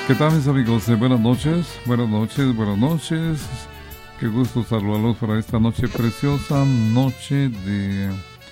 ¿Qué tal, mis amigos? Buenas noches, buenas noches, buenas noches. Qué gusto saludarlos para esta noche preciosa, noche de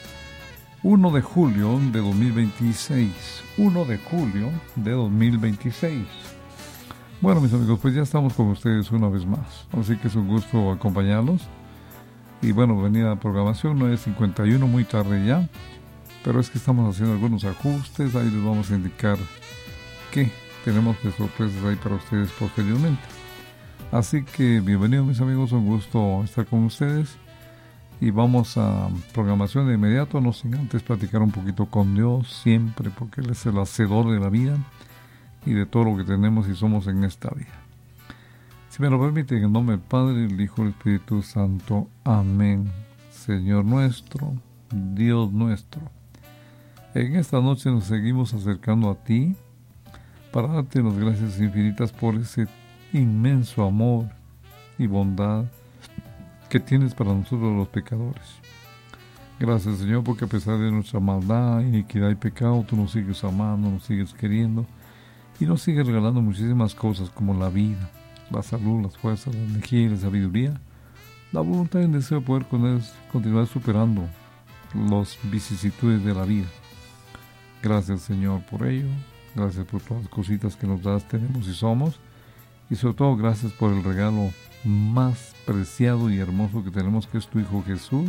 1 de julio de 2026. 1 de julio de 2026. Bueno, mis amigos, pues ya estamos con ustedes una vez más. Así que es un gusto acompañarlos. Y bueno, venida a programación 9:51, muy tarde ya. Pero es que estamos haciendo algunos ajustes. Ahí les vamos a indicar que tenemos de sorpresas ahí para ustedes posteriormente. Así que bienvenidos, mis amigos, un gusto estar con ustedes. Y vamos a programación de inmediato, no sin antes platicar un poquito con Dios siempre, porque Él es el hacedor de la vida y de todo lo que tenemos y somos en esta vida. Si me lo permiten, en el nombre del Padre, el Hijo y el Espíritu Santo. Amén. Señor nuestro, Dios nuestro, en esta noche nos seguimos acercando a ti para darte las gracias infinitas por ese inmenso amor y bondad que tienes para nosotros los pecadores. Gracias, Señor, porque a pesar de nuestra maldad, iniquidad y pecado, tú nos sigues amando, nos sigues queriendo y nos sigues regalando muchísimas cosas como la vida, la salud, las fuerzas, la energía y la sabiduría, la voluntad y el deseo de poder continuar superando las vicisitudes de la vida. Gracias, Señor, por ello. Gracias por todas las cositas que nos das, tenemos y somos. Y sobre todo, gracias por el regalo más preciado y hermoso que tenemos, que es tu Hijo Jesús.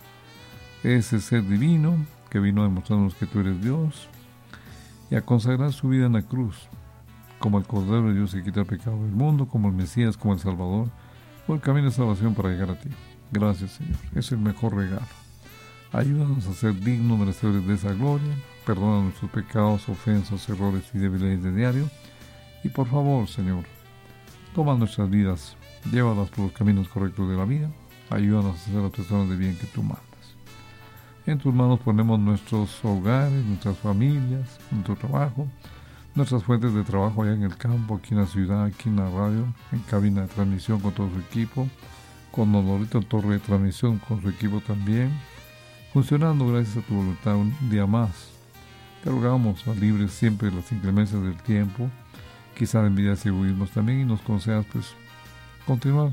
Ese ser divino que vino a demostrarnos que tú eres Dios y a consagrar su vida en la cruz, como el Cordero de Dios que quita el pecado del mundo, como el Mesías, como el Salvador, por el camino de salvación para llegar a ti. Gracias, Señor. Es el mejor regalo. Ayúdanos a ser dignos merecedores de esa gloria. Perdona nuestros pecados, ofensas, errores y debilidades de diario. Y por favor, Señor, toma nuestras vidas, llévalas por los caminos correctos de la vida. Ayúdanos a ser las personas de bien que tú mandas. En tus manos ponemos nuestros hogares, nuestras familias, nuestro trabajo, nuestras fuentes de trabajo allá en el campo, aquí en la ciudad, aquí en la radio, en cabina de transmisión con todo su equipo, con Don Lorito en torre de transmisión con su equipo también, funcionando gracias a tu voluntad un día más. Te rogamos a libres siempre de las inclemencias del tiempo, quizá de envidias y egoísmos también, y nos concedas pues continuar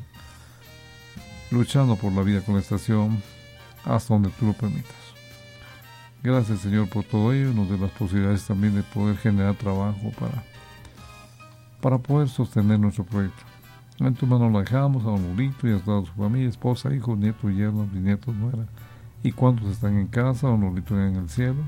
luchando por la vida con la estación hasta donde tú lo permitas. Gracias, Señor, por todo ello. Nos dé las posibilidades también de poder generar trabajo para poder sostener nuestro proyecto. En tu mano lo dejamos a Don Lolito y a toda su familia, esposa, hijos, nietos, yernos, bisnietos, nuera. ¿Y cuántos están en casa? Don Lolito en el cielo.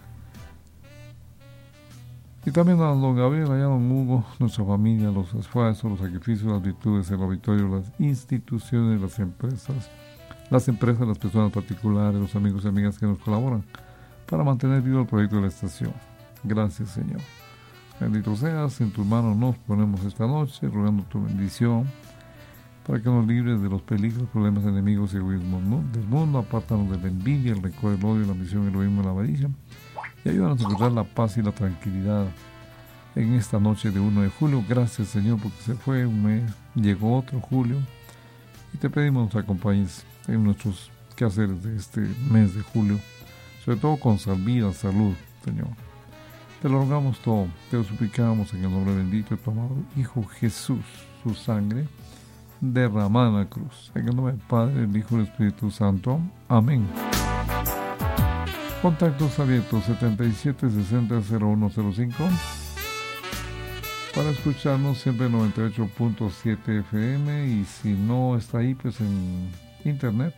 Y también a Don Gabriel, allá Don Hugo, nuestra familia, los esfuerzos, los sacrificios, las virtudes, el auditorio, las instituciones, las empresas, las personas particulares, los amigos y amigas que nos colaboran para mantener vivo el proyecto de la estación. Gracias, Señor. Bendito seas, en tus manos nos ponemos esta noche, rogando tu bendición para que nos libres de los peligros, problemas, enemigos y egoísmos del mundo. Apártanos de la envidia, el rencor, el odio, la ambición, el egoísmo y la avaricia. Y ayúdanos a encontrar la paz y la tranquilidad en esta noche de 1 de julio. Gracias, Señor, porque se fue un mes, llegó otro julio. Y te pedimos nos acompañes en nuestros quehaceres de este mes de julio, sobre todo con vida, salud, Señor. Te lo rogamos todo, te lo suplicamos en el nombre bendito de tu amado Hijo Jesús, su sangre derramada en la cruz. En el nombre del Padre, el Hijo y el Espíritu Santo. Amén. Contactos abiertos 7760-0105 para escucharnos siempre 98.7 FM, y si no está ahí, pues en internet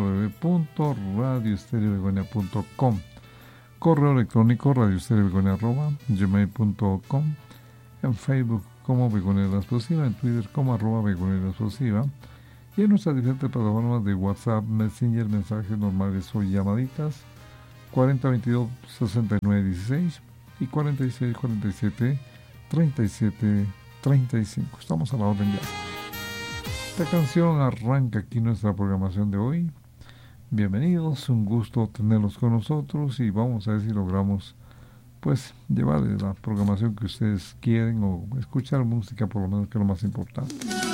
www.radioestereobegonia.com, correo electrónico radioestereobegonia@gmail.com, en Facebook como Begonia La Explosiva, en Twitter como @Begonia La Explosiva, y en nuestras diferentes plataformas de WhatsApp, Messenger, mensajes normales o llamaditas 4022-6916 y 4647-3735. Estamos a la orden ya. Esta canción arranca aquí nuestra programación de hoy. Bienvenidos, un gusto tenerlos con nosotros y vamos a ver si logramos pues llevarles la programación que ustedes quieren o escuchar música, por lo menos, que es lo más importante.